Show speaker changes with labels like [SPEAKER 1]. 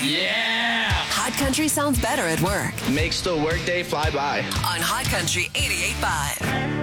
[SPEAKER 1] Yeah!
[SPEAKER 2] Hot Country sounds better at work
[SPEAKER 1] Makes the workday fly by.
[SPEAKER 2] on Hot Country 88.5.